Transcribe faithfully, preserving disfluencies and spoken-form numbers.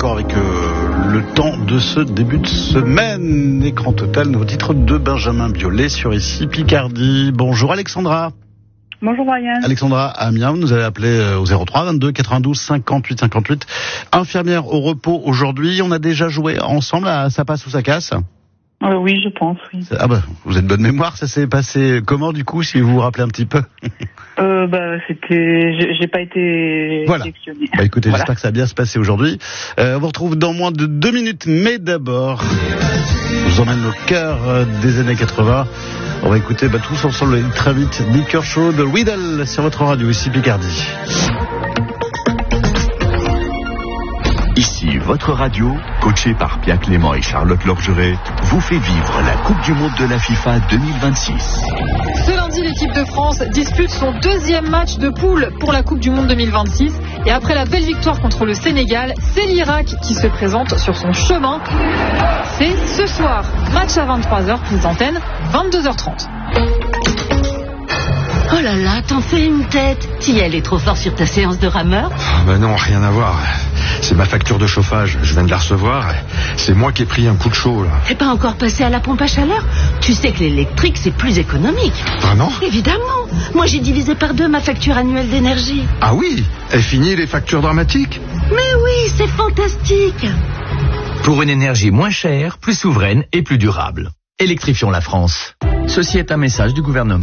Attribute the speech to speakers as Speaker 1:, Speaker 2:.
Speaker 1: d'accord avec euh, le temps de ce début de semaine. Écran total, nos titres de Benjamin Biolay sur Ici Picardie. Bonjour Alexandra.
Speaker 2: Bonjour Brian.
Speaker 1: Alexandra à Amiens, vous nous avez appelé au zéro trois vingt-deux quatre-vingt-douze cinquante-huit cinquante-huit. Infirmière au repos aujourd'hui. On a déjà joué ensemble à Ça passe ou ça casse.
Speaker 2: Euh, oui, je pense, oui.
Speaker 1: Ah bah, vous avez de bonne mémoire. Ça s'est passé comment du coup, si vous vous rappelez un petit peu?
Speaker 2: euh, Bah, c'était, j'ai, j'ai pas été
Speaker 1: voilà.
Speaker 2: sélectionnée.
Speaker 1: Bah écoutez,
Speaker 2: Voilà.
Speaker 1: j'espère que ça va bien se passer aujourd'hui. Euh, on vous retrouve dans moins de deux minutes, mais d'abord, je vous emmène au cœur des années quatre-vingts. On va écouter bah, tous ensemble très vite Liquor Show de Weedle sur votre radio, ici Picardie.
Speaker 3: Ici, votre radio, coachée par Pierre Clément et Charlotte Lorgeret, vous fait vivre la Coupe du Monde de la FIFA deux mille vingt-six.
Speaker 4: Ce lundi, l'équipe de France dispute son deuxième match de poule pour la Coupe du Monde deux mille vingt-six. Et après la belle victoire contre le Sénégal, c'est l'Irak qui se présente sur son chemin. C'est ce soir, match à vingt-trois heures, prise d'antenne, vingt-deux heures trente.
Speaker 5: Oh là là, t'en fais une tête. Thiel est trop fort sur ta séance de rameur.
Speaker 6: Ah ben non, rien à voir. C'est ma facture de chauffage, je viens de la recevoir. C'est moi qui ai pris un coup de chaud là.
Speaker 5: T'es pas encore passé à la pompe à chaleur? Tu sais que l'électrique c'est plus économique.
Speaker 6: Vraiment?
Speaker 5: Évidemment. Moi j'ai divisé par deux ma facture annuelle d'énergie.
Speaker 6: Ah oui? Est fini les factures dramatiques?
Speaker 5: Mais oui, c'est fantastique.
Speaker 7: Pour une énergie moins chère, plus souveraine et plus durable. Électrifions la France. Ceci est un message du gouvernement.